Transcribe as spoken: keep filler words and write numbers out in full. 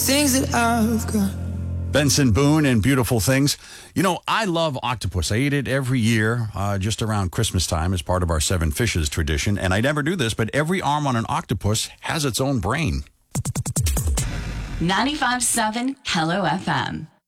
things that I've got. Benson Boone and Beautiful Things. You know, I love octopus. I eat it every year, uh, just around Christmas time as part of our Seven Fishes tradition. And I never do this, but every arm on an octopus has its own brain. ninety-five point seven Hello F M.